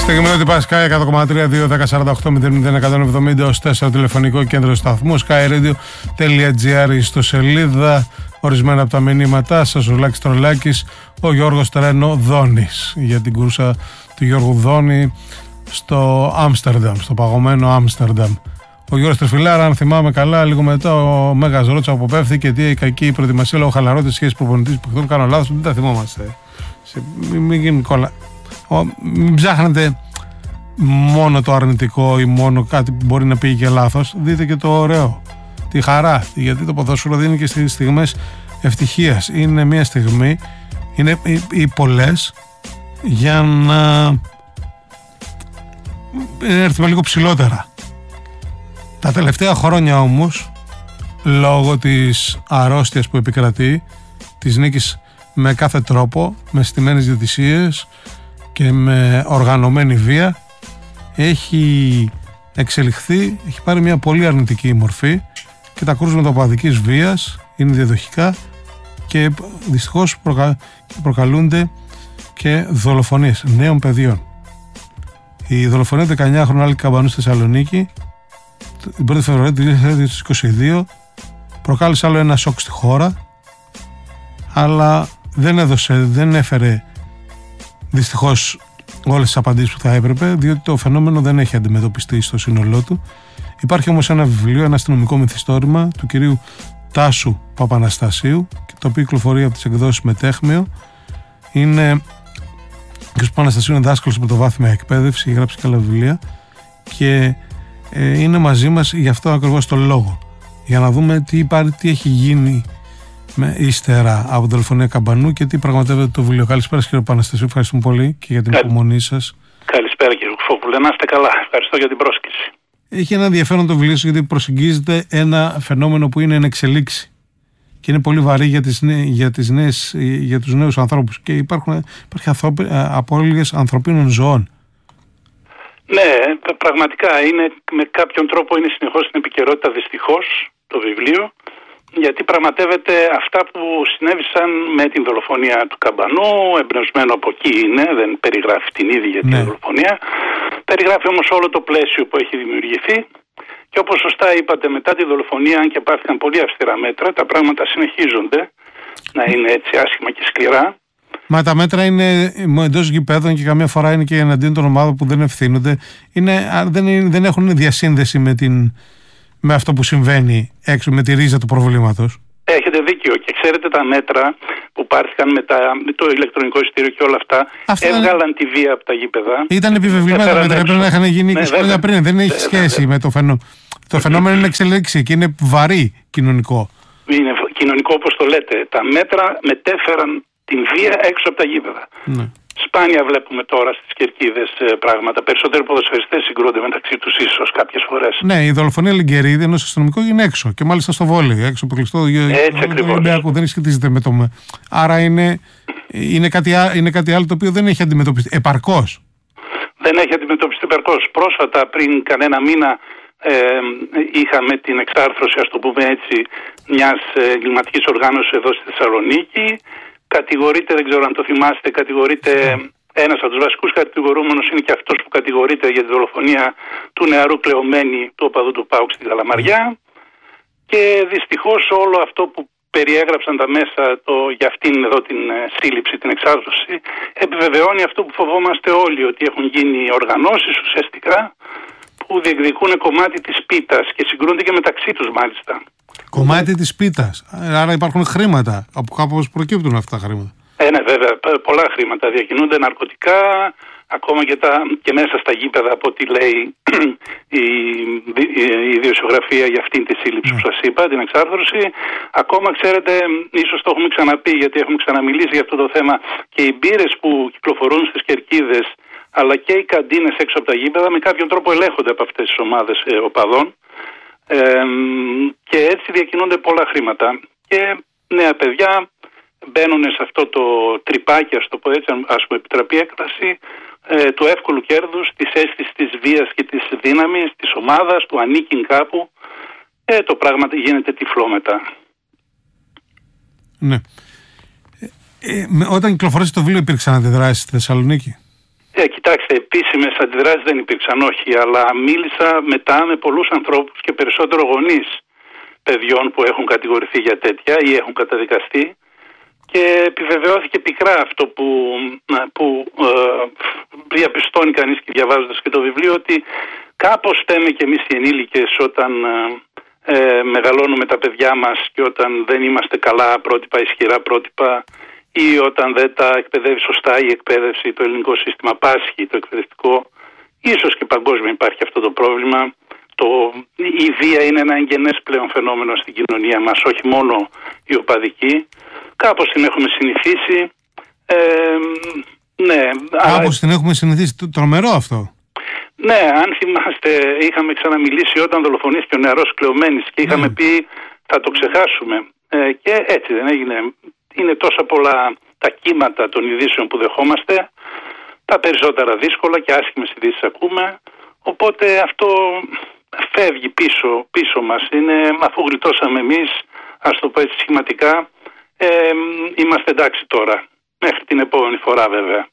Στιγμή ότι πάει Sky 100,3-2-10-48-0-0-170 ως 4 τηλεφωνικό κέντρο σταθμού, skyradio.gr στο σελίδα. Ορισμένα από τα μηνύματά σας, ο Λάκης Τρολάκης, ο Γιώργος Τρένο Δόνης για την κούρσα του Γιώργου Δόνη στο Άμστερνταμ, στο παγωμένο Άμστερνταμ. Ο Γιώργος Τρεφιλάρα, αν θυμάμαι καλά, λίγο μετά ο Μέγας Ρότσα αποπέφθηκε γιατί η κακή προετοιμασία λόγω χαλαρότητας σχέση προπονητής που κάνω λάθος, δεν τα θυμόμαστε. Μην γίνει κόλλα. Μην ψάχνετε μόνο το αρνητικό ή μόνο κάτι που μπορεί να πήγε και λάθος. Δείτε και το ωραίο, τη χαρά, γιατί το ποδόσφαιρο δίνει και στις στιγμές ευτυχίας. Είναι μια στιγμή, είναι οι πολλές, για να έρθουμε λίγο ψηλότερα. Τα τελευταία χρόνια όμως, λόγω της αρρώστιας που επικρατεί, της νίκης με κάθε τρόπο, με στημένες διαιτησίες και με οργανωμένη βία, έχει εξελιχθεί, έχει πάρει μια πολύ αρνητική μορφή και τα κρούσματα οπαδικής βίας είναι διαδοχικά και δυστυχώς προκαλούνται και δολοφονίες νέων παιδιών. Η δολοφονία 19χρονου Άλκη Καμπανού στη Θεσσαλονίκη την 1η Φεβρουαρίου του 2022 προκάλεσε άλλο ένα σοκ στη χώρα, αλλά δεν έφερε δυστυχώς όλες τις απαντήσεις που θα έπρεπε, διότι το φαινόμενο δεν έχει αντιμετωπιστεί στο σύνολό του. Υπάρχει όμως ένα βιβλίο, ένα αστυνομικό μυθιστόρημα του κυρίου Τάσου Παπαναστασίου, το οποίο κυκλοφορεί από τις εκδόσεις Μετέχμιο. Ο κ. Παπαναστασίου είναι δάσκαλος με το βάθμια εκπαίδευση, έχει γράψει και άλλα βιβλία και είναι μαζί μας γι' αυτό ακριβώς το λόγο, για να δούμε τι έχει γίνει ύστερα από την δολοφονία Καμπανού και τι πραγματεύεται το βιβλίο. Καλησπέρα κύριε Παπαναστασίου, ευχαριστούμε πολύ και για την υπομονή σας. Καλησπέρα κύριε Κουφόπουλε, να είστε καλά. Ευχαριστώ για την πρόσκληση. Έχει ένα ενδιαφέρον το βιβλίο σας γιατί προσεγγίζεται ένα φαινόμενο που είναι εν εξελίξη και είναι πολύ βαρύ για τους νέους ανθρώπους και υπάρχει απώλειες ανθρωπίνων ζωών. Ναι, πραγματικά είναι, με κάποιον τρόπο είναι συνεχώς στην επικαιρότητα δυστυχώς το βιβλίο, γιατί πραγματεύεται αυτά που συνέβησαν με την δολοφονία του Καμπανού. Εμπνευσμένο από εκεί είναι, δεν περιγράφει την ίδια την δολοφονία, περιγράφει όμως όλο το πλαίσιο που έχει δημιουργηθεί και όπως σωστά είπατε, μετά τη δολοφονία, αν και πάρθηκαν πολύ αυστηρά μέτρα, τα πράγματα συνεχίζονται να είναι έτσι άσχημα και σκληρά. Μα τα μέτρα είναι εντός γηπέδων και καμιά φορά είναι και εναντίον των ομάδων που δεν ευθύνονται. Δεν έχουν διασύνδεση με αυτό που συμβαίνει έξω, με τη ρίζα του προβλήματος. Έχετε δίκιο και ξέρετε τα μέτρα που πάρθηκαν με το ηλεκτρονικό εισιτήριο και όλα αυτά έβγαλαν τη βία από τα γήπεδα. Ήταν επιβεβλημένα τα μέτρα, πρέπει να είχαν γίνει 20 χρόνια πριν. Δεν έχει σχέση με το φαινόμενο. Το φαινόμενο είναι εξελίξη και είναι βαρύ κοινωνικό. Είναι κοινωνικό όπως το λέτε. Τα μέτρα μετέφεραν την βία έξω από τα γήπεδα. Ναι. Σπάνια βλέπουμε τώρα στις κερκίδες πράγματα. Περισσότεροι ποδοσφαιριστές συγκρούνται μεταξύ τους ίσως κάποιες φορές. Ναι, η δολοφονία Λιγκερίδη ενός αστυνομικού είναι έξω και μάλιστα στο Βόλεϊ. Έξω από το κλειστό Ολυμπιακό. Δεν σχετίζεται με το. Άρα είναι κάτι άλλο το οποίο δεν έχει αντιμετωπιστεί επαρκώς. Δεν έχει αντιμετωπιστεί επαρκώς. Πρόσφατα, πριν κανένα μήνα, είχαμε την εξάρθρωση, ας το πούμε έτσι, μιας εγκληματικής οργάνωσης εδώ στη Θεσσαλονίκη. Κατηγορείται, δεν ξέρω αν το θυμάστε, ένας από τους βασικούς κατηγορούμενους είναι και αυτός που κατηγορείται για τη δολοφονία του νεαρού Κλεωμένη, του οπαδού του ΠΑΟΚ στη Καλαμαριά. Και δυστυχώς όλο αυτό που περιέγραψαν τα μέσα για αυτήν εδώ την σύλληψη, την εξάρθρωση, επιβεβαιώνει αυτό που φοβόμαστε όλοι, ότι έχουν γίνει οργανώσεις ουσιαστικά που διεκδικούν κομμάτι της πίτας και συγκρούνται και μεταξύ τους μάλιστα. Κομμάτι της πίτας. Άρα υπάρχουν χρήματα. Από κάπως προκύπτουν αυτά τα χρήματα. Ναι, βέβαια. Πολλά χρήματα. Διακινούνται ναρκωτικά, ακόμα και μέσα στα γήπεδα, από ό,τι λέει η ιδιοσιογραφία για αυτήν τη σύλληψη που σας είπα, την εξάρθρωση. Ακόμα, ξέρετε, ίσως το έχουμε ξαναπεί, γιατί έχουμε ξαναμιλήσει για αυτό το θέμα, και οι μπύρες που κυκλοφορούν στις κερκίδες, αλλά και οι καντίνες έξω από τα γήπεδα, με κάποιον τρόπο ελέγχονται από αυτές τις ομάδες οπαδών. Και έτσι διακινούνται πολλά χρήματα και νέα παιδιά μπαίνουν σε αυτό το τρυπάκι, ας το πω έτσι, ας μου επιτραπεί έκφραση, του εύκολου κέρδους, της αίσθησης της βίας και της δύναμης της ομάδας, του ανήκειν κάπου, το πράγμα γίνεται τυφλό μετά. Ναι. Όταν κυκλοφορήσε το βιβλίο υπήρξαν αντιδράσεις στη Θεσσαλονίκη? Κοιτάξτε, επίσημες αντιδράσεις δεν υπήρξαν, όχι, αλλά μίλησα μετά με πολλούς ανθρώπους και περισσότερο γονείς παιδιών που έχουν κατηγορηθεί για τέτοια ή έχουν καταδικαστεί και επιβεβαιώθηκε πικρά αυτό που διαπιστώνει κανείς και διαβάζοντας και το βιβλίο, ότι κάπως φταίμε κι εμείς οι ενήλικες όταν μεγαλώνουμε τα παιδιά μας και όταν δεν είμαστε καλά πρότυπα, ισχυρά πρότυπα, ή όταν δεν τα εκπαιδεύει σωστά η εκπαίδευση, το ελληνικό σύστημα πάσχει, το εκπαιδευτικό. Ίσως και παγκόσμια υπάρχει αυτό το πρόβλημα. Η βία είναι ένα εγγενές πλέον φαινόμενο στην κοινωνία μας, όχι μόνο η οπαδική. Κάπως την έχουμε συνηθίσει. Ναι, κάπως την έχουμε συνηθίσει. Τρομερό αυτό. Ναι, αν θυμάστε, είχαμε ξαναμιλήσει όταν δολοφονήθηκε ο νεαρός Κλεωμένης και είχαμε πει θα το ξεχάσουμε. Και έτσι δεν έγινε. Είναι τόσα πολλά τα κύματα των ειδήσεων που δεχόμαστε, τα περισσότερα δύσκολα και άσχημες ειδήσεις ακούμε, οπότε αυτό φεύγει πίσω μας. Αφού γλιτώσαμε εμείς, ας το πω έτσι σχηματικά, είμαστε εντάξει τώρα, μέχρι την επόμενη φορά βέβαια.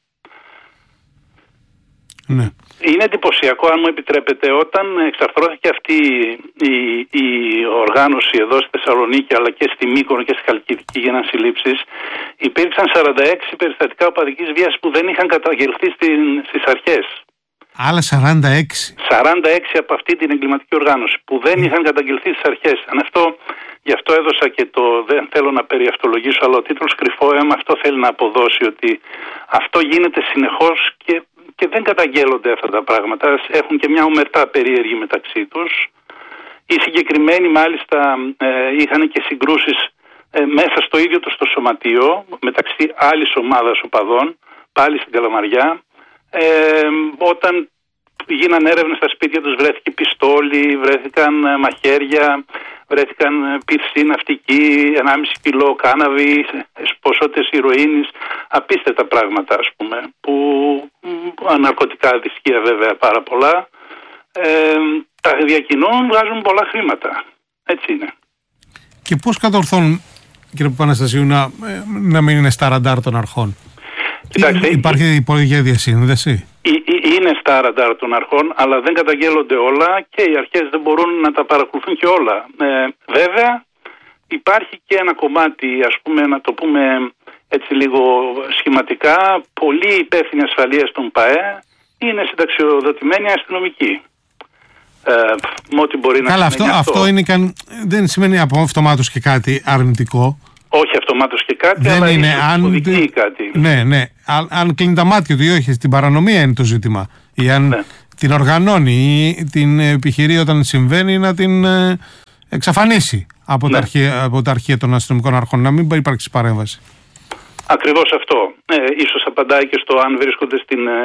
Ναι. Είναι εντυπωσιακό, αν μου επιτρέπετε, όταν εξαρθρώθηκε αυτή η οργάνωση εδώ στη Θεσσαλονίκη αλλά και στη Μύκονο και στη Χαλκιδική γίναν συλλήψεις, υπήρξαν 46 περιστατικά οπαδικής βίας που δεν είχαν καταγγελθεί στις αρχές. Άλλα 46. 46 από αυτή την εγκληματική οργάνωση που δεν είχαν καταγγελθεί στις αρχές. Γι' αυτό έδωσα και δεν θέλω να περιαυτολογήσω, αλλά ο τίτλος Κρυφό αίμα αυτό θέλει να αποδώσει, ότι αυτό γίνεται συνεχώς και δεν καταγγέλλονται αυτά τα πράγματα. Έχουν και μια ομερτά περίεργη μεταξύ τους. Οι συγκεκριμένοι μάλιστα είχαν και συγκρούσεις μέσα στο ίδιο το σωματείο μεταξύ άλλης ομάδας οπαδών, πάλι στην Καλαμαριά. Όταν γίνανε έρευνες στα σπίτια τους βρέθηκε πιστόλι, βρέθηκαν μαχαίρια, βρέθηκαν πυρσί ναυτική, 1,5 κιλό κάναβη, ποσότητες ηρωίνης, απίστευτα πράγματα ας πούμε, που ναρκωτικά δυσκεία βέβαια πάρα πολλά, τα διακινούν, βγάζουν πολλά χρήματα. Έτσι είναι. Και πώς κατορθώνουν, κύριε Παπαναστασίου, να μην είναι στα ραντάρ των αρχών? Κοιτάξτε, υπάρχει υπόλοιπη διασύνδεση? Είναι στα ραντάρ των αρχών, αλλά δεν καταγγέλλονται όλα και οι αρχές δεν μπορούν να τα παρακολουθούν και όλα. Βέβαια, υπάρχει και ένα κομμάτι, ας πούμε, να το πούμε έτσι λίγο σχηματικά, πολλοί υπεύθυνοι ασφαλείας των ΠΑΕ είναι συνταξιοδοτημένοι αστυνομικοί. Με ό,τι μπορεί να σημαίνει αυτό είναι, δεν σημαίνει από αυτομάτως και κάτι αρνητικό. Όχι αυτομάτως και κάτι, δεν αλλά είναι κάτι. Ναι. Αν κλείνει τα μάτια του ή όχι, στην παρανομία είναι το ζήτημα. Ή αν την οργανώνει ή την επιχειρεί όταν συμβαίνει να την εξαφανίσει από τα αρχεία των αστυνομικών αρχών, να μην υπάρξει παρέμβαση. Ακριβώς αυτό. Ίσως απαντάει και στο αν βρίσκονται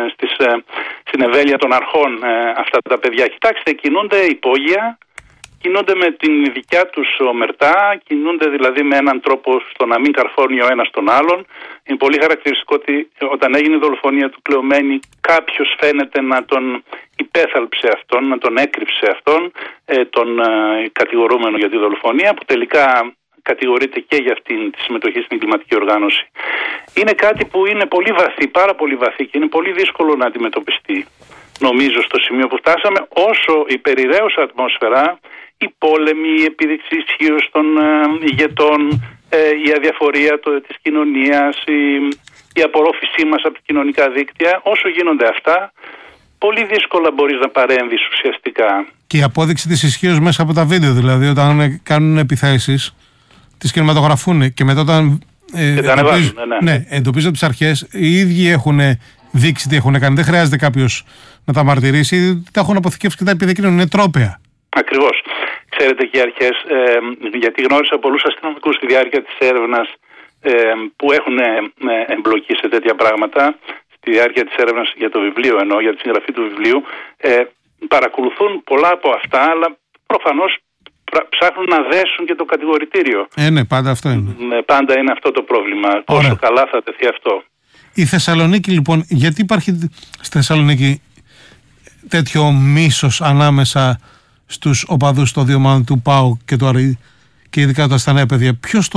στην ευέλεια των αρχών αυτά τα παιδιά. Κοιτάξτε, κινούνται υπόγεια, κινούνται με την δικιά τους ομερτά, κινούνται δηλαδή με έναν τρόπο στο να μην καρφώνει ο ένας τον άλλον. Είναι πολύ χαρακτηριστικό ότι όταν έγινε η δολοφονία του Κλεωμένη, κάποιος φαίνεται να τον υπέθαλψε αυτόν, να τον έκρυψε αυτόν, τον κατηγορούμενο για τη δολοφονία, που τελικά κατηγορείται και για αυτήν τη συμμετοχή στην εγκληματική οργάνωση. Είναι κάτι που είναι πολύ βαθύ, πάρα πολύ βαθύ και είναι πολύ δύσκολο να αντιμετωπιστεί. Νομίζω στο σημείο που φτάσαμε, όσο η περιραίουσα ατμόσφαιρα, η πόλεμη, η επίδειξη ισχύως των ηγετών, η αδιαφορία της κοινωνίας, η απορρόφησή μας από τα κοινωνικά δίκτυα, όσο γίνονται αυτά, πολύ δύσκολα μπορείς να παρέμβεις ουσιαστικά. Και η απόδειξη της ισχύως μέσα από τα βίντεο, δηλαδή όταν κάνουν επιθέσεις, τις κινηματογραφούν και μετά όταν εντοπίζουν τις αρχές, οι ίδιοι έχουν δείξει τι έχουν κάνει. Δεν χρειάζεται κάποιος να τα μαρτυρήσει, τα έχουν αποθηκεύσει και τα επιδεικνύουν, είναι τρόπαια. Ακριβώς. Ξέρετε και οι αρχές, γιατί γνώρισα πολλούς αστυνομικούς στη διάρκεια της έρευνας που έχουν εμπλοκή σε τέτοια πράγματα, στη διάρκεια της έρευνας για το βιβλίο εννοώ, για τη συγγραφή του βιβλίου, παρακολουθούν πολλά από αυτά, αλλά προφανώς ψάχνουν να δέσουν και το κατηγορητήριο. Ναι, πάντα αυτό είναι. Πάντα είναι αυτό το πρόβλημα. Πόσο καλά θα τεθεί αυτό. Η Θεσσαλονίκη λοιπόν, γιατί υπάρχει στη Θεσσαλονίκη τέτοιο μίσος ανάμεσα στους οπαδούς των δύο ομάδων του ΠΑΟΚ και του ΑΡΗ και ειδικά τα στα νέα παιδιά? Ποιος το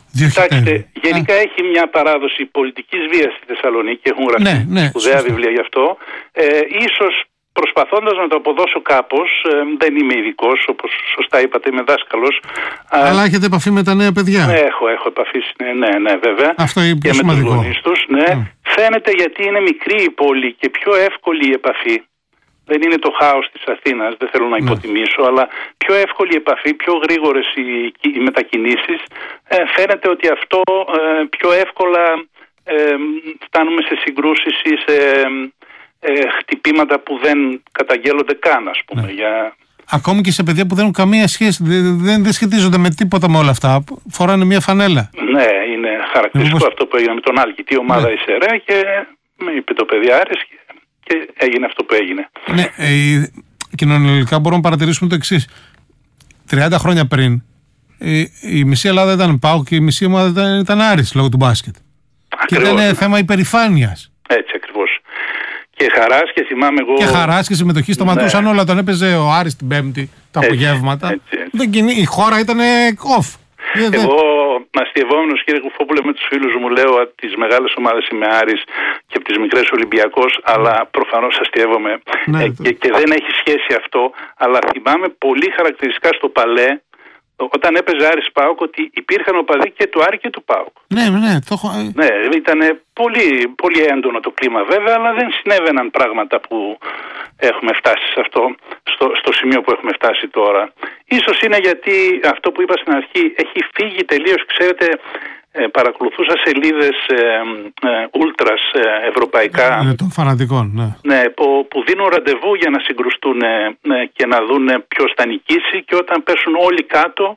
Κοιτάξτε, γενικά έχει μια παράδοση πολιτικής βίας στη Θεσσαλονίκη, έχουν γραφτεί σπουδαία βιβλία γι' αυτό. Ίσως προσπαθώντας να το αποδώσω κάπως, δεν είμαι ειδικός, όπως σωστά είπατε, είμαι δάσκαλος. Αλλά έχετε επαφή με τα νέα παιδιά? Έχω επαφή, ναι, βέβαια. Αυτό είναι πιο σημαντικό. Και με τους γονείς τους, Φαίνεται γιατί είναι μικρή η πόλη και πιο εύκολη η επαφή. Δεν είναι το χάος της Αθήνας, δεν θέλω να υποτιμήσω, αλλά πιο εύκολη η επαφή, πιο γρήγορες οι μετακινήσεις. Φαίνεται ότι αυτό πιο εύκολα φτάνουμε σε συγκρούσεις ή σε χτυπήματα που δεν καταγγέλλονται καν, ας πούμε. Ακόμη και σε παιδιά που δεν έχουν καμία σχέση, δεν σχετίζονται με τίποτα με όλα αυτά. Φοράνε μια φανέλα. Ναι, είναι χαρακτηριστικό αυτό που έγινε με τον Άλκη. Η ομάδα Ισερέ και με είπε το παιδί Άρης και έγινε αυτό που έγινε. Ναι, κοινωνιολογικά μπορούμε να παρατηρήσουμε το εξής. 30 χρόνια πριν η μισή Ελλάδα ήταν ΠΑΟΚ και η μισή ομάδα ήταν Άρης λόγω του μπάσκετ. Ακριβώς. Και ήταν θέμα υπερηφάνειας. Έτσι ακριβώς. Και χαράς και θυμάμαι εγώ. Και χαράς και συμμετοχή σταματούσαν όλα. Τον έπαιζε ο Άρης την Πέμπτη, τα απογεύματα. Η χώρα ήταν off. Εγώ, αστειευόμενος, κύριε Κουφόπουλε, με τους φίλους μου λέω ότι τις μεγάλες ομάδες είμαι Άρης και από τις μικρές Ολυμπιακός, αλλά προφανώς αστειεύομαι. Και δεν έχει σχέση αυτό. Αλλά θυμάμαι πολύ χαρακτηριστικά στο Παλέ, όταν έπαιζε Άρης ΠΑΟΚ, ότι υπήρχαν οπαδοί και του Άρη και του ΠΑΟΚ. Ναι, ήταν πολύ, πολύ έντονο το κλίμα βέβαια, αλλά δεν συνέβαιναν πράγματα που έχουμε φτάσει σε αυτό, στο σημείο που έχουμε φτάσει τώρα. Ίσως είναι γιατί αυτό που είπα στην αρχή έχει φύγει τελείως, ξέρετε, παρακολουθούσα σελίδες ούλτρας ευρωπαϊκά. Των φανατικών, που δίνουν ραντεβού για να συγκρουστούν και να δουν ποιος θα νικήσει, και όταν πέσουν όλοι κάτω,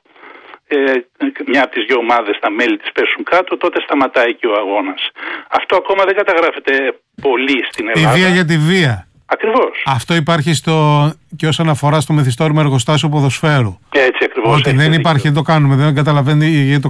μια από τις δύο ομάδες, τα μέλη της πέσουν κάτω, τότε σταματάει και ο αγώνας. Αυτό ακόμα δεν καταγράφεται πολύ στην Ελλάδα. Η βία για τη βία. Ακριβώς. Αυτό υπάρχει και όσον αφορά στο μεθυστόρημο εργοστάσιο ποδοσφαίρου. Έτσι ακριβώς. Ότι δεν υπάρχει, δεν το κάνουμε, δεν καταλαβαίνει,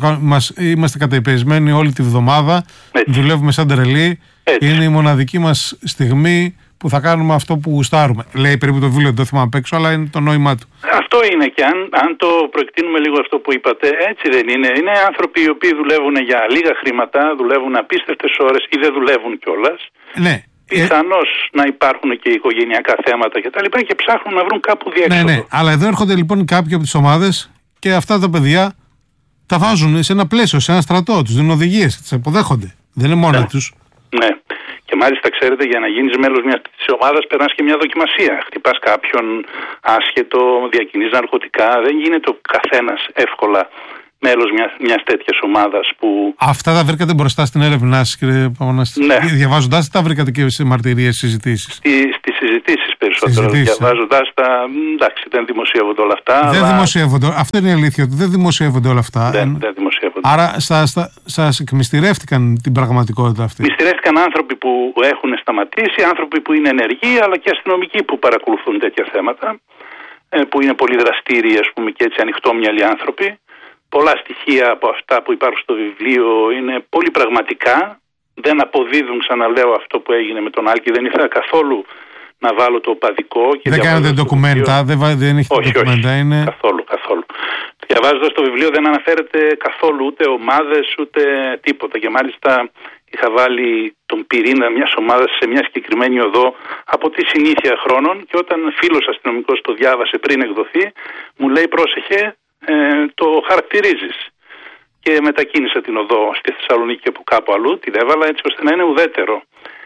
είμαστε καταϊπερισμένοι όλη τη βδομάδα, δουλεύουμε σαν τρελοί. Είναι η μοναδική μας στιγμή που θα κάνουμε αυτό που γουστάρουμε. Λέει περίπου το βιβλίο, δεν το θυμάμαι απ' έξω, αλλά είναι το νόημά του. Αυτό είναι, και αν το προεκτείνουμε λίγο αυτό που είπατε, έτσι δεν είναι. Είναι άνθρωποι οι οποίοι δουλεύουν για λίγα χρήματα, δουλεύουν απίστευτες ώρες ή δεν δουλεύουν κιόλας. Ναι. Πιθανώς να υπάρχουν και οικογενειακά θέματα κτλ. Και ψάχνουν να βρουν κάπου διέξοδο. Ναι. Αλλά εδώ έρχονται λοιπόν κάποιοι από τις ομάδες και αυτά τα παιδιά τα βάζουν σε ένα πλαίσιο, σε ένα στρατό, τους δίνουν οδηγίες, τις αποδέχονται. Δεν είναι μόνα τους. Ναι. Και μάλιστα, ξέρετε, για να γίνεις μέλος μιας της ομάδας περνάς και μια δοκιμασία. Χτυπάς κάποιον άσχετο, διακινείς ναρκωτικά. Δεν γίνεται ο καθένας εύκολα μέλος μιας τέτοιας ομάδας που... Αυτά τα βρήκατε μπροστά στην έρευνά σας, κύριε Παπανάστη? Ναι. Διαβάζοντάς τα βρήκατε και σε μαρτυρίες, συζητήσεις? Στις συζητήσεις περισσότερο. Διαβάζοντάς τα... Εντάξει, δεν δημοσιεύονται όλα αυτά. Δεν δημοσιεύονται. Αυτό είναι η αλήθεια, ότι δεν δημοσιεύονται όλα αυτά. Δεν δημοσιεύονται. Άρα σας εκμυστηρεύτηκαν την πραγματικότητα αυτή? Μυστηρεύτηκαν άνθρωποι που έχουν σταματήσει, άνθρωποι που είναι ενεργοί, αλλά και αστυνομικοί που παρακολουθούν τέτοια θέματα, που είναι πολύ δραστήριοι, ας πούμε, και έτσι ανοιχτόμυαλοι άνθρωποι. Πολλά στοιχεία από αυτά που υπάρχουν στο βιβλίο είναι πολύ πραγματικά. Δεν αποδίδουν, ξαναλέω, αυτό που έγινε με τον Άλκη. Δεν ήθελα καθόλου να βάλω το οπαδικό. Δεν κάνετε ντοκουμέντα, δεν έχετε ντοκουμέντα. Όχι, είναι... καθόλου. Διαβάζοντας το βιβλίο δεν αναφέρεται καθόλου ούτε ομάδες ούτε τίποτα. Και μάλιστα είχα βάλει τον πυρήνα μιας ομάδας σε μια συγκεκριμένη οδό από τη συνήθεια χρόνων, και όταν φίλος αστυνομικός το διάβασε πριν εκδοθεί, μου λέει πρόσεχε, το χαρακτηρίζεις. Και μετακίνησα την οδό στη Θεσσαλονίκη και από κάπου αλλού, την έβαλα έτσι ώστε να είναι ουδέτερο.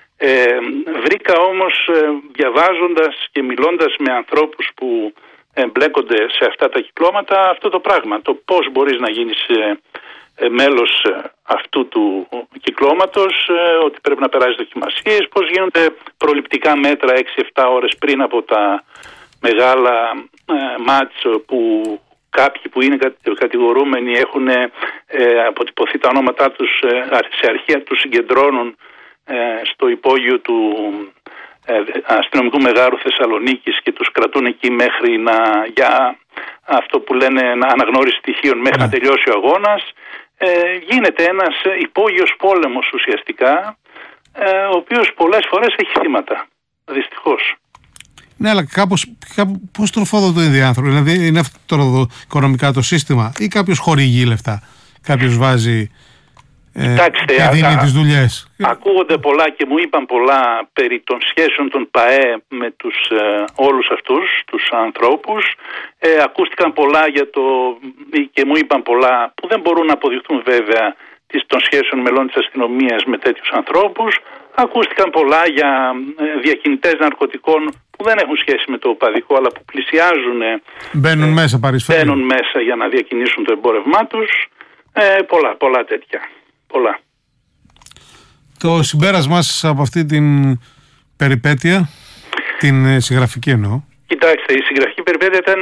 Βρήκα όμως, διαβάζοντας και μιλώντας με ανθρώπους που εμπλέκονται σε αυτά τα κυκλώματα, αυτό το πράγμα, το πώς μπορείς να γίνεις μέλος αυτού του κυκλώματος, ότι πρέπει να περάσεις δοκιμασίες, πώς γίνονται προληπτικά μέτρα 6-7 ώρες πριν από τα μεγάλα μάτς, που κάποιοι που είναι κατηγορούμενοι έχουν αποτυπωθεί τα ονόματά τους σε αρχεία, τους συγκεντρώνουν στο υπόγειο του αστυνομικού μεγάρου Θεσσαλονίκης και τους κρατούν εκεί μέχρι για αυτό που λένε αναγνώριση στοιχείων μέχρι να τελειώσει ο αγώνας. Γίνεται ένας υπόγειος πόλεμος ουσιαστικά, ο οποίος πολλές φορές έχει θύματα, δυστυχώς. Ναι, αλλά πώς τροφοδοτούν οι άνθρωποι? Δηλαδή είναι αυτό το οικονομικά το σύστημα ή κάποιος χορηγεί λεφτά? κάποιος βάζει και δίνει τις δουλειές. Ακούγονται πολλά και μου είπαν πολλά περί των σχέσεων των ΠΑΕ με τους όλους αυτούς τους ανθρώπους. Ακούστηκαν πολλά και μου είπαν πολλά που δεν μπορούν να αποδειχθούν βέβαια των σχέσεων μελών της αστυνομίας με τέτοιους ανθρώπους. Ακούστηκαν πολλά για διακινητές ναρκωτικών που δεν έχουν σχέση με το οπαδικό, αλλά που πλησιάζουν, μπαίνουν μέσα για να διακινήσουν το εμπόρευμά τους. Πολλά τέτοια. Πολλά. Το συμπέρασμά σας από αυτή την περιπέτεια, την συγγραφική εννοώ? Κοιτάξτε, η συγγραφική περιπέτεια ήταν,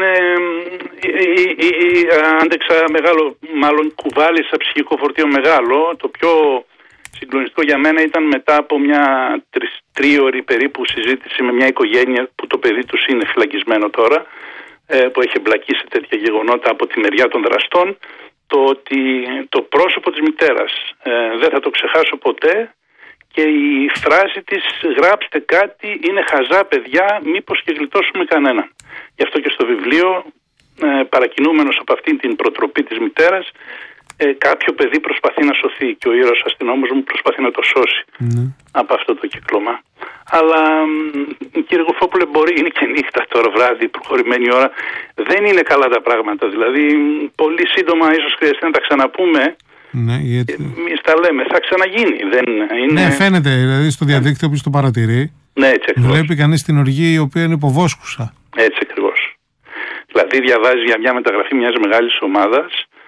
άντεξα μεγάλο, μάλλον κουβάλισα ψυχικό φορτίο μεγάλο. Το πιο συγκλονιστικό για μένα ήταν μετά από μια τρίωρη περίπου συζήτηση με μια οικογένεια που το παιδί τους είναι φυλακισμένο τώρα, που έχει εμπλακεί σε τέτοια γεγονότα από τη μεριά των δραστών, το ότι το πρόσωπο της μητέρας δεν θα το ξεχάσω ποτέ, και η φράση της «γράψτε κάτι, είναι χαζά παιδιά, μήπως και γλιτώσουμε κανέναν». Γι' αυτό και στο βιβλίο, παρακινούμενος από αυτήν την προτροπή της μητέρας, κάποιο παιδί προσπαθεί να σωθεί και ο ήρωας αστυνόμος μου προσπαθεί να το σώσει από αυτό το κύκλωμα. Αλλά κύριε Κουφόπουλε, είναι και νύχτα τώρα, βράδυ, προχωρημένη ώρα, δεν είναι καλά τα πράγματα. Δηλαδή πολύ σύντομα ίσως χρειαστεί να τα ξαναπούμε. Ναι, γιατί... Εμείς τα λέμε, θα ξαναγίνει. Δεν είναι... Ναι, φαίνεται, δηλαδή στο διαδίκτυο που το παρατηρεί, ναι, έτσι ακριβώς. Βλέπει κανείς την οργή η οποία είναι υποβόσκουσα. Έτσι ακριβώς. Δηλαδή διαβάζει για μια μεταγραφή μιας μεγάλης ομάδας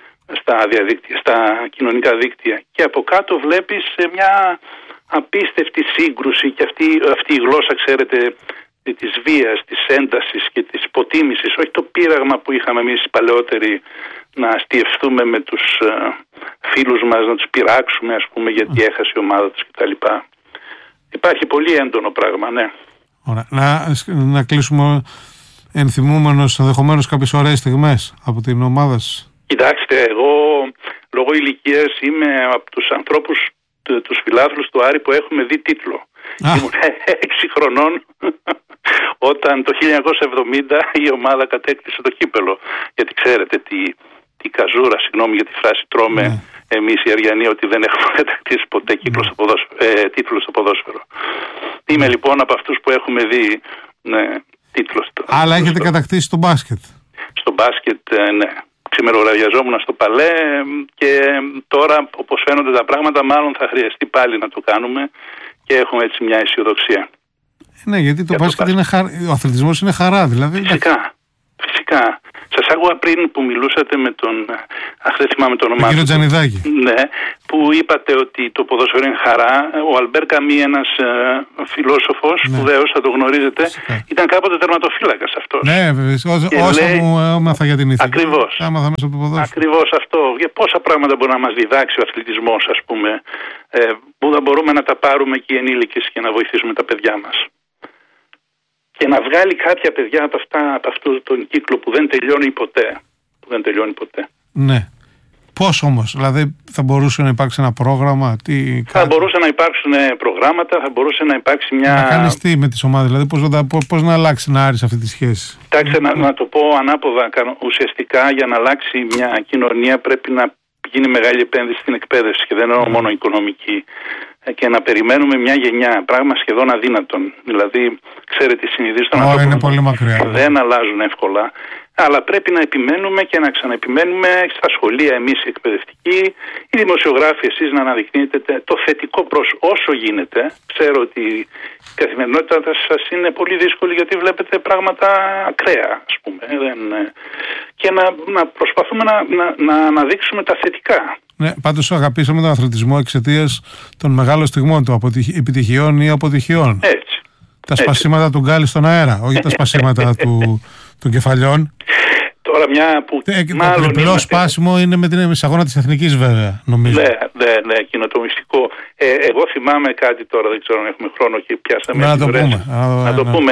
στα κοινωνικά δίκτυα και από κάτω βλέπεις μια απίστευτη σύγκρουση και αυτή η γλώσσα, ξέρετε, της βίας, της έντασης και της υποτίμησης, όχι το πείραγμα που είχαμε εμείς οι παλαιότεροι να αστιευτούμε με τους φίλους μας, να τους πειράξουμε, ας πούμε, γιατί έχασε η ομάδα τους κτλ. Υπάρχει πολύ έντονο πράγμα, ναι. Ωραία. Να κλείσουμε ενθυμούμενος ενδεχομένως κάποιες ωραίες στιγμές από την ομάδα σας. Κοιτάξτε, εγώ λόγω ηλικίας είμαι από τους ανθρώπους, τους φιλάθλους του Άρη που έχουμε δει τίτλο. Ήμουν 6 χρονών όταν το 1970 η ομάδα κατέκτησε το κύπελο. Γιατί ξέρετε τι καζούρα, συγγνώμη για τη φράση, τρώμε εμείς οι Αριανοί, ότι δεν έχουμε κατακτήσει ποτέ τίτλο στο ποδόσφαιρο. Είμαι λοιπόν από αυτούς που έχουμε δει τίτλο. Αλλά έχετε κατακτήσει στο μπάσκετ. Στο μπάσκετ, ναι. Ξημεροραδιαζόμουν στο Παλέ και τώρα, όπως φαίνονται τα πράγματα, μάλλον θα χρειαστεί πάλι να το κάνουμε και έχουμε έτσι μια αισιοδοξία. Ναι, γιατί το μπάσκετ είναι ο αθλητισμός είναι χαρά, δηλαδή. Φυσικά. Σας άκουγα πριν που μιλούσατε με τον, δεν θυμάμαι το όνομά του, κύριο Τζανιδάκη. Ναι, που είπατε ότι το ποδόσφαιρο είναι χαρά. Ο Αλμπέρ Καμί, ένας φιλόσοφος, σπουδαίος, θα το γνωρίζετε, ήταν κάποτε τερματοφύλακας αυτός. Ναι, βέβαια. Όσο μου έμαθα για την ηθική. Ακριβώς. Έμαθα μέσα από το ποδόσφαιρο. Ακριβώς αυτό. Για πόσα πράγματα μπορεί να μας διδάξει ο αθλητισμός, ας πούμε, που θα μπορούμε να τα πάρουμε και οι ενήλικες και να βοηθήσουμε τα παιδιά μας. Και να βγάλει κάποια παιδιά από αυτόν τον κύκλο που δεν τελειώνει ποτέ. Ναι. Πώς όμως, δηλαδή θα μπορούσε να υπάρξει ένα πρόγραμμα, θα μπορούσε να υπάρξουν προγράμματα, θα μπορούσε να υπάρξει μια... Να κάνεις τι με τις ομάδες, δηλαδή πώς να αλλάξει, να άρεις αυτή τη σχέση. Κοιτάξτε, να το πω ανάποδα, ουσιαστικά για να αλλάξει μια κοινωνία πρέπει να γίνει μεγάλη επένδυση στην εκπαίδευση και δεν είναι μόνο οικονομική. Και να περιμένουμε μια γενιά, πράγμα σχεδόν αδύνατον. Δηλαδή, ξέρετε, οι συνειδήσεις των ανθρώπων δεν αλλάζουν εύκολα. Αλλά πρέπει να επιμένουμε και να ξαναεπιμένουμε στα σχολεία, εμείς οι εκπαιδευτικοί, οι δημοσιογράφοι, εσείς να αναδεικνύετε το θετικό όσο γίνεται. Ξέρω ότι η καθημερινότητα σας είναι πολύ δύσκολη γιατί βλέπετε πράγματα ακραία, ας πούμε. Και να προσπαθούμε να αναδείξουμε τα θετικά. Ναι, πάντως αγαπήσαμε τον αθλητισμό εξαιτίας των μεγάλων στιγμών του, επιτυχιών ή αποτυχιών. Έτσι. Τα σπασίματα του Γκάλι στον αέρα, όχι τα σπασίματα των κεφαλιών. Τώρα μια που το τριπλό σπάσιμο είναι με την αγώνα της Εθνικής, βέβαια, νομίζω. Ναι, εκείνο το μυστικό. Εγώ θυμάμαι κάτι τώρα, δεν ξέρω αν έχουμε χρόνο και πιάσαμε. Να το πούμε.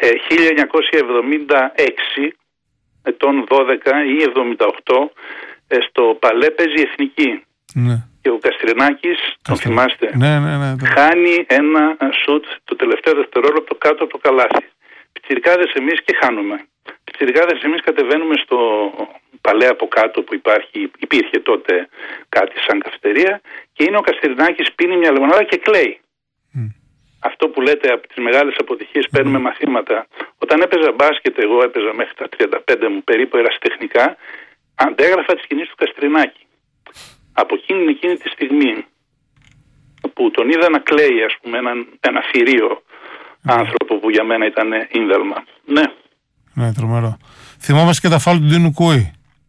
1976, ετών 12 ή 78, στο Παλέ παίζει η Εθνική. Ναι. Και ο Καστρινάκης, τον θυμάστε, ναι. χάνει ένα σουτ το τελευταίο δευτερόλεπτο κάτω από το καλάθι. Πιτσιρικάδες εμείς και χάνουμε. Πιτσιρικάδες εμείς κατεβαίνουμε στο παλαιά από κάτω που υπήρχε τότε κάτι σαν καφετερία και είναι ο Καστρινάκης, πίνει μια λεμονάδα και κλαίει. Αυτό που λέτε από τις μεγάλες αποτυχίες παίρνουμε μαθήματα. Όταν έπαιζα μπάσκετ, εγώ έπαιζα μέχρι τα 35 μου περίπου ερασιτεχνικά, αντέγραφα τη σκηνή του Καστρινάκη. Από εκείνη τη στιγμή που τον είδα να κλαίει, ας πούμε, ένα θηρίο άνθρωπο που για μένα ήταν ίνδαλμα. Ναι. Ναι, τρομερό. Θυμόμαστε και τα φάουλ του Ντίνου Κούι.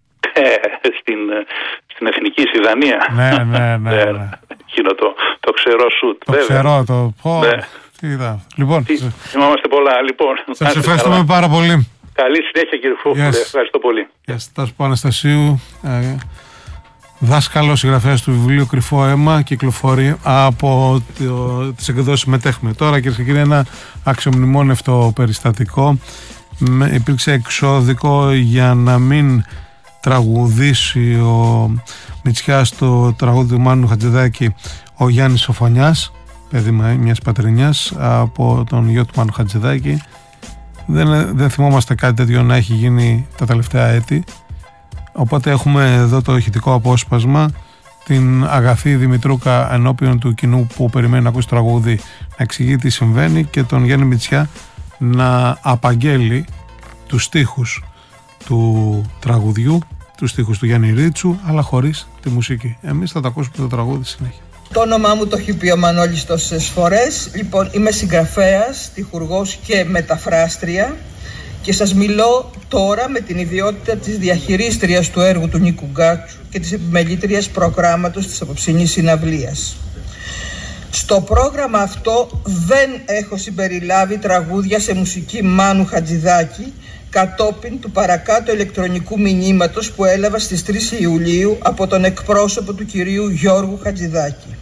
Στην εθνική Ιδανία. Ναι. Εκείνο το ξερό σουτ. Το ξερό, το πω. Ναι. Τι είδα. Λοιπόν, θυμάμαστε πολλά. Λοιπόν, σας ευχαριστούμε πάρα πολύ. Καλή συνέχεια, κύριε Φούχλε. Ευχαριστώ πολύ. Θα σου πω, Αναστασίου, δάσκαλος συγγραφέας του βιβλίου Κρυφό Αίμα, κυκλοφορεί από τις εκδόσεις Μετέχμε. Τώρα, κυρίες και κύριοι, ένα αξιομνημόνευτο περιστατικό. Υπήρξε εξώδικο για να μην τραγουδήσει ο Μητσιάς το τραγούδι του Μάνου Χατζηδάκη ο Γιάννης Σοφωνιάς, παιδί μιας πατρινιάς, από τον γιο του Μάνου Χατζηδάκη. Δεν θυμόμαστε κάτι τέτοιο να έχει γίνει τα τελευταία έτη. Οπότε έχουμε εδώ το ηχητικό απόσπασμα, την Αγαθή Δημητρούκα ενώπιον του κοινού που περιμένει να ακούσει το τραγούδι να εξηγεί τι συμβαίνει και τον Γιάννη Μητσιά να απαγγέλει τους στίχους του τραγουδιού, τους στίχους του Γιάννη Ρίτσου, αλλά χωρίς τη μουσική. Εμείς θα τα ακούσουμε το τραγούδι συνέχεια. Το όνομά μου το έχει πει ο Μανώλης τόσες φορές. Λοιπόν, είμαι συγγραφέας, τυχουργός και μεταφράστρια και σας μιλώ τώρα με την ιδιότητα της διαχειρίστριας του έργου του Νίκου Γκάτσου και της επιμελήτριας προγράμματος της απόψινής συναυλίας. Στο πρόγραμμα αυτό δεν έχω συμπεριλάβει τραγούδια σε μουσική Μάνου Χατζηδάκη κατόπιν του παρακάτω ηλεκτρονικού μηνύματος που έλαβα στις 3 Ιουλίου από τον εκπρόσωπο του κυρίου Γιώργου Χατζηδάκη.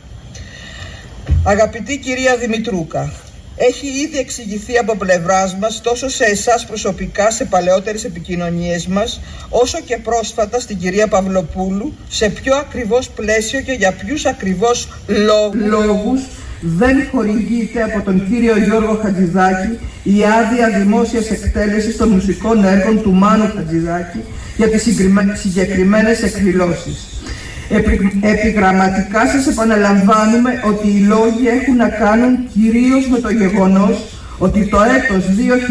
Αγαπητή κυρία Δημητρούκα, έχει ήδη εξηγηθεί από πλευράς μας τόσο σε εσάς προσωπικά σε παλαιότερες επικοινωνίες μας, όσο και πρόσφατα στην κυρία Παυλοπούλου, σε ποιο ακριβώς πλαίσιο και για ποιους ακριβώς λόγους δεν χορηγείται από τον κύριο Γιώργο Χατζηδάκη η άδεια δημόσιας εκτέλεσης των μουσικών έργων του Μάνου Χατζηδάκη για τις συγκεκριμένες εκδηλώσεις. Επιγραμματικά σας επαναλαμβάνουμε ότι οι λόγοι έχουν να κάνουν κυρίως με το γεγονός ότι το έτος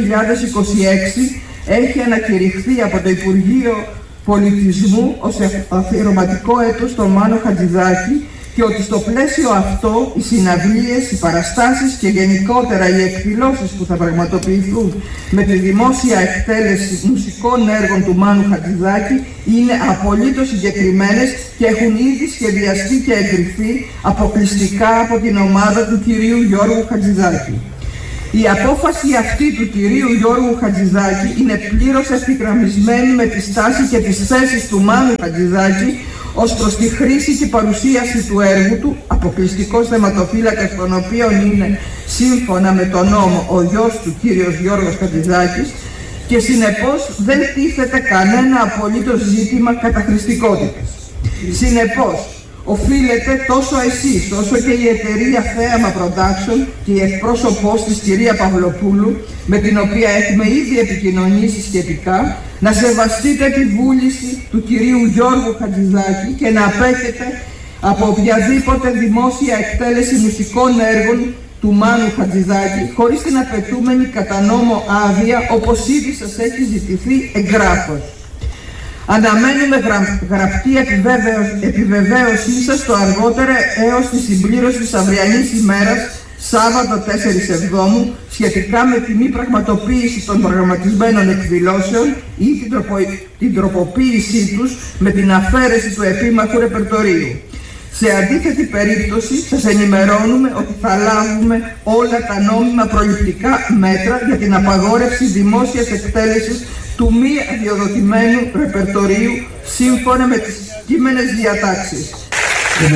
2026 έχει ανακηρυχθεί από το Υπουργείο Πολιτισμού ως αφιερωματικό έτος στον Μάνο Χατζηδάκη και ότι στο πλαίσιο αυτό οι συναυλίες, οι παραστάσεις και γενικότερα οι εκδηλώσεις που θα πραγματοποιηθούν με τη δημόσια εκτέλεση μουσικών έργων του Μάνου Χατζηδάκη είναι απολύτως συγκεκριμένες και έχουν ήδη σχεδιαστεί και εγκριθεί αποκλειστικά από την ομάδα του κυρίου Γιώργου Χατζηδάκη. Η απόφαση αυτή του κυρίου Γιώργου Χατζηδάκη είναι πλήρως ευθυγραμμισμένη με τη στάση και τις θέσεις του Μάνου Χατζηδάκη ως προς τη χρήση και παρουσίαση του έργου του, αποκλειστικός θεματοφύλακας των οποίων είναι σύμφωνα με τον νόμο ο γιος του κύριος Γιώργος Χατζηδάκης και συνεπώς δεν τίθεται κανένα απολύτως ζήτημα καταχρηστικότητας. Συνεπώς, οφείλετε τόσο εσείς όσο και η εταιρεία Θέαμα Production και η εκπρόσωπός της κυρία Παυλοπούλου, με την οποία έχουμε ήδη επικοινωνήσει σχετικά, να σεβαστείτε τη βούληση του κυρίου Γιώργου Χατζηδάκη και να απέχετε από οποιαδήποτε δημόσια εκτέλεση μουσικών έργων του Μάνου Χατζηδάκη χωρίς την απαιτούμενη κατά νόμο άδεια, όπως ήδη σας έχει ζητηθεί εγγράφος. Αναμένουμε γραπτή επιβεβαίωσή σας το αργότερο έως τη συμπλήρωση της αυριανής ημέρας, Σάββατο 4 Εβδόμου, σχετικά με τη μη πραγματοποίηση των προγραμματισμένων εκδηλώσεων ή την τροποποίησή τους με την αφαίρεση του επίμαχου ρεπερτορίου. Σε αντίθετη περίπτωση, σας ενημερώνουμε ότι θα λάβουμε όλα τα νόμιμα προληπτικά μέτρα για την απαγόρευση δημόσιας εκτέλεσης του μη αδειοδοτημένου ρεπερτορίου σύμφωνα με τις κείμενες διατάξεις. Είναι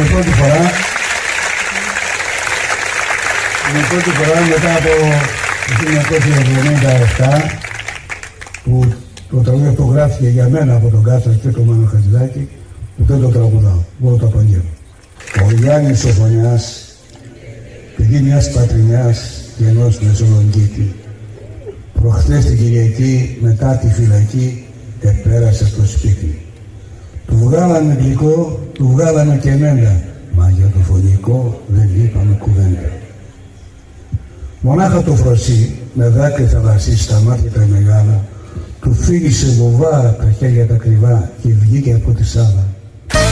πρώτη φορά μετά από το 1977 που το τραγούδι αυτό γράφτηκε για μένα από τον Κάστρο και τον Μάνο Χατζηδάκη, που δεν το τραγουδάω, εγώ το απαγγέλω. Ο Γιάννης Σοφωνιάς, παιδί μιας πατρινιάς και ενός Μεσολογγίτη, Προχθές την Κυριακή μετά τη φυλακή επέρασε στο σπίτι. Του βγάλαμε γλυκό, του βγάλαμε και εμένα, μα για το φωνικό δεν είπαμε κουβέντα. Μονάχα το Φροσί με δάκρυ θαλασσί στα μάτια τα μεγάλα του φίλησε βοβά τα χέρια τα κρυβά και βγήκε από τη σάλα.